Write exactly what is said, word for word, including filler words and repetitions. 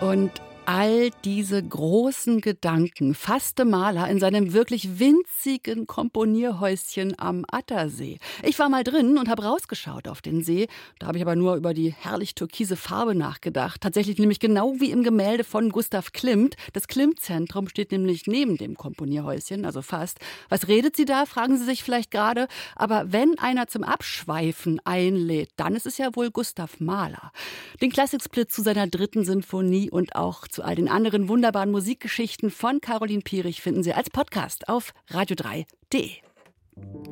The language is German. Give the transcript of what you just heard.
Und all diese großen Gedanken fasste Mahler in seinem wirklich winzigen Komponierhäuschen am Attersee. Ich war mal drin und habe rausgeschaut auf den See. Da habe ich aber nur über die herrlich türkise Farbe nachgedacht. Tatsächlich nämlich genau wie im Gemälde von Gustav Klimt. Das Klimt-Zentrum steht nämlich neben dem Komponierhäuschen, also fast. Was redet sie da, fragen Sie sich vielleicht gerade. Aber wenn einer zum Abschweifen einlädt, dann ist es ja wohl Gustav Mahler. Den Klassiksplit zu seiner dritten Sinfonie und auch zu all den anderen wunderbaren Musikgeschichten von Caroline Piering finden Sie als Podcast auf radio drei punkt de.